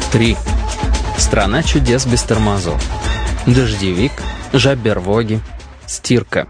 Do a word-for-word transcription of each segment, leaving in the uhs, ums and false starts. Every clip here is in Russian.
три. Страна чудес без тормозов. Дождевик, жабервоги, стирка.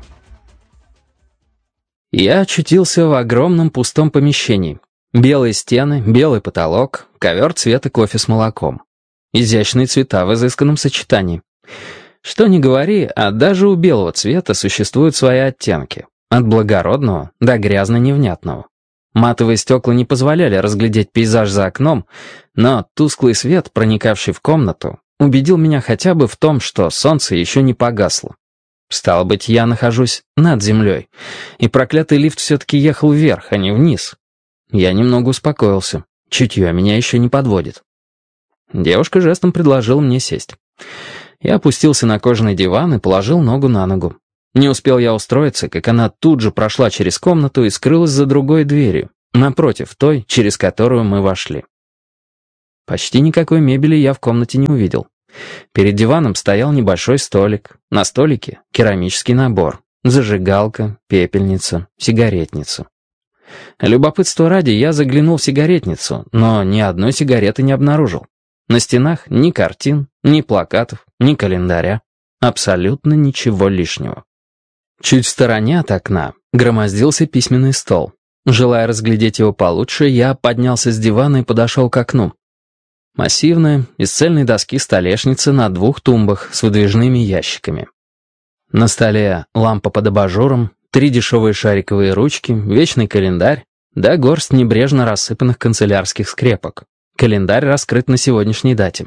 Я очутился в огромном пустом помещении. Белые стены, белый потолок, ковер цвета кофе с молоком. Изящные цвета в изысканном сочетании. Что ни говори, а даже у белого цвета существуют свои оттенки. От благородного до грязно-невнятного. Матовые стекла не позволяли разглядеть пейзаж за окном, но тусклый свет, проникавший в комнату, убедил меня хотя бы в том, что солнце еще не погасло. Стало быть, я нахожусь над землей, и проклятый лифт все-таки ехал вверх, а не вниз. Я немного успокоился. Чутье меня еще не подводит. Девушка жестом предложила мне сесть. Я опустился на кожаный диван и положил ногу на ногу. Не успел я устроиться, как она тут же прошла через комнату и скрылась за другой дверью, напротив той, через которую мы вошли. Почти никакой мебели я в комнате не увидел. Перед диваном стоял небольшой столик. На столике керамический набор, зажигалка, пепельница, сигаретница. Любопытство ради я заглянул в сигаретницу, но ни одной сигареты не обнаружил. На стенах ни картин, ни плакатов, ни календаря. Абсолютно ничего лишнего. Чуть в стороне от окна громоздился письменный стол. Желая разглядеть его получше, я поднялся с дивана и подошел к окну. Массивная, из цельной доски столешница на двух тумбах с выдвижными ящиками. На столе лампа под абажуром, три дешевые шариковые ручки, вечный календарь, да горсть небрежно рассыпанных канцелярских скрепок. Календарь раскрыт на сегодняшней дате.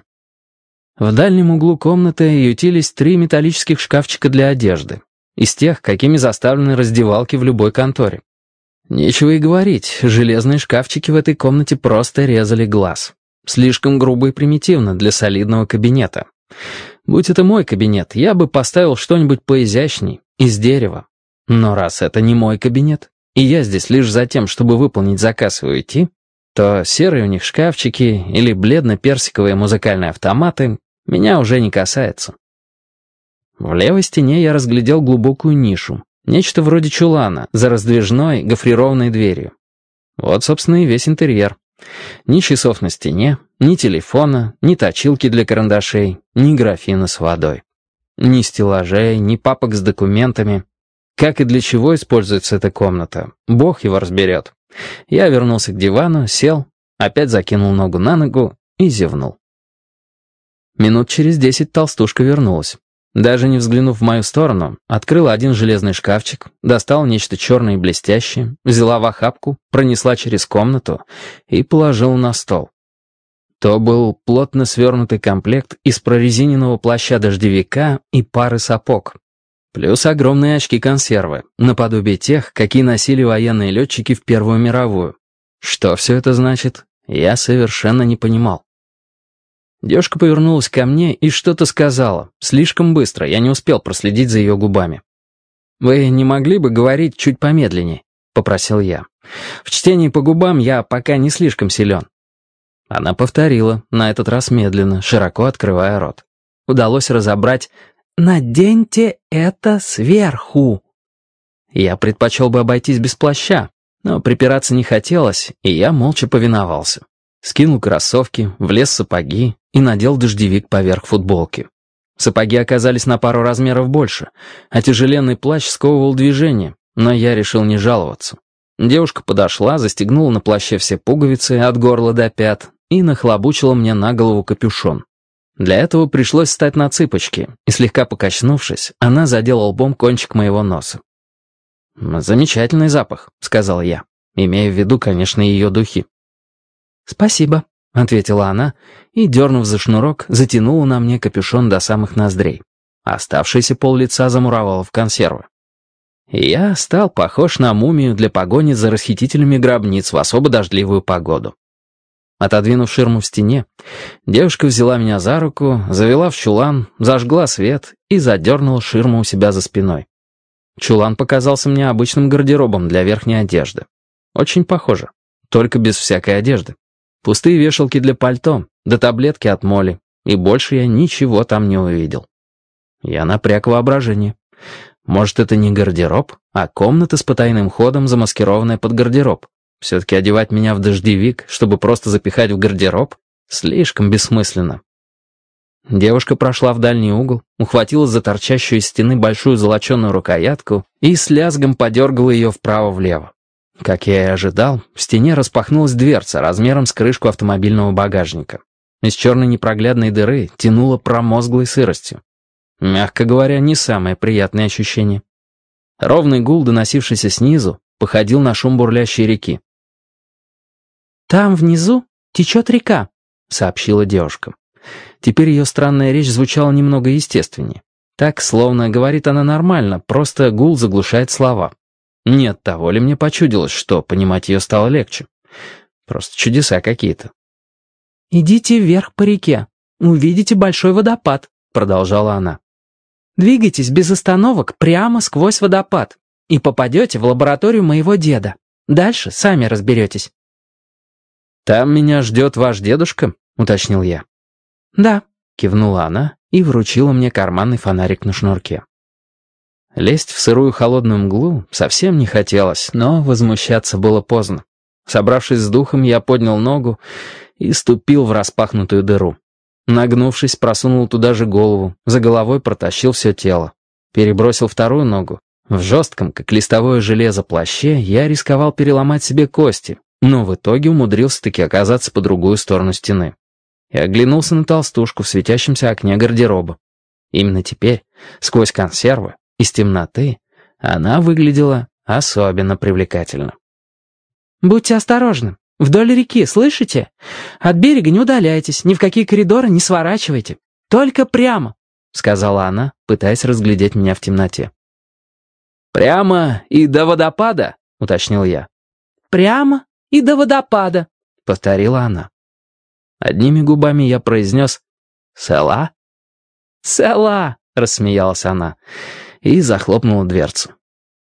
В дальнем углу комнаты ютились три металлических шкафчика для одежды, из тех, какими заставлены раздевалки в любой конторе. Нечего и говорить, железные шкафчики в этой комнате просто резали глаз. Слишком грубо и примитивно для солидного кабинета. Будь это мой кабинет, я бы поставил что-нибудь поизящней, из дерева. Но раз это не мой кабинет, и я здесь лишь за тем, чтобы выполнить заказ и уйти, то серые у них шкафчики или бледно-персиковые музыкальные автоматы меня уже не касается. В левой стене я разглядел глубокую нишу, нечто вроде чулана, за раздвижной гофрированной дверью. Вот, собственно, и весь интерьер. Ни часов на стене, ни телефона, ни точилки для карандашей, ни графина с водой. Ни стеллажей, ни папок с документами. Как и для чего используется эта комната, бог его разберет. Я вернулся к дивану, сел, опять закинул ногу на ногу и зевнул. Минут через десять толстушка вернулась. Даже не взглянув в мою сторону, открыла один железный шкафчик, достала нечто черное и блестящее, взяла в охапку, пронесла через комнату и положила на стол. То был плотно свернутый комплект из прорезиненного плаща-дождевика и пары сапог. Плюс огромные очки-консервы, наподобие тех, какие носили военные летчики в Первую мировую. Что все это значит, я совершенно не понимал. Девушка повернулась ко мне и что-то сказала. Слишком быстро, я не успел проследить за ее губами. «Вы не могли бы говорить чуть помедленнее?» — попросил я. «В чтении по губам я пока не слишком силен». Она повторила, на этот раз медленно, широко открывая рот. Удалось разобрать «Наденьте это сверху». Я предпочел бы обойтись без плаща, но припираться не хотелось, и я молча повиновался. Скинул кроссовки, влез в сапоги и надел дождевик поверх футболки. Сапоги оказались на пару размеров больше, а тяжеленный плащ сковывал движение, но я решил не жаловаться. Девушка подошла, застегнула на плаще все пуговицы от горла до пят и нахлобучила мне на голову капюшон. Для этого пришлось встать на цыпочки, и слегка покачнувшись, она задела лбом кончик моего носа. «Замечательный запах», — сказал я, имея в виду, конечно, ее духи. «Спасибо», — ответила она и, дернув за шнурок, затянула на мне капюшон до самых ноздрей. Оставшийся пол лица замуровала в консервы. Я стал похож на мумию для погони за расхитителями гробниц в особо дождливую погоду. Отодвинув ширму в стене, девушка взяла меня за руку, завела в чулан, зажгла свет и задернула ширму у себя за спиной. Чулан показался мне обычным гардеробом для верхней одежды. Очень похоже, только без всякой одежды. Пустые вешалки для пальто, да таблетки от моли, и больше я ничего там не увидел. Я напряг воображение. Может, это не гардероб, а комната с потайным ходом, замаскированная под гардероб. Все-таки одевать меня в дождевик, чтобы просто запихать в гардероб, Слишком бессмысленно. Девушка прошла в дальний угол, ухватила за торчащую из стены большую золоченую рукоятку и с лязгом подергала ее вправо-влево. Как я и ожидал, в стене распахнулась дверца размером с крышку автомобильного багажника. Из черной непроглядной дыры тянуло промозглой сыростью. Мягко говоря, не самое приятное ощущение. Ровный гул, доносившийся снизу, походил на шум бурлящей реки. «Там внизу течет река», — сообщила девушка. Теперь ее странная речь звучала немного естественнее. Так, словно говорит она нормально, просто гул заглушает слова. Нет, того ли мне почудилось, что понимать ее стало легче. Просто чудеса какие-то. «Идите вверх по реке, увидите большой водопад», — продолжала она. «Двигайтесь без остановок прямо сквозь водопад и попадете в лабораторию моего деда. Дальше сами разберетесь». «Там меня ждет ваш дедушка?» — уточнил я. «Да», — кивнула она и вручила мне карманный фонарик на шнурке. Лезть в сырую холодную мглу совсем не хотелось, но возмущаться было поздно. Собравшись с духом, я поднял ногу и ступил в распахнутую дыру. Нагнувшись, просунул туда же голову, за головой протащил все тело. Перебросил вторую ногу. В жестком, как листовое железо, плаще я рисковал переломать себе кости, но в итоге умудрился-таки оказаться по другую сторону стены. И оглянулся на толстушку в светящемся окне гардероба. Именно теперь, сквозь консервы, из темноты, она выглядела особенно привлекательно. «Будьте осторожны. Вдоль реки, слышите? От берега не удаляйтесь, ни в какие коридоры не сворачивайте. Только прямо», — сказала она, пытаясь разглядеть меня в темноте. «Прямо и до водопада?» — уточнил я. «Прямо и до водопада», — повторила она. Одними губами я произнес «Села?» «Села!» — рассмеялась она и захлопнула дверцу.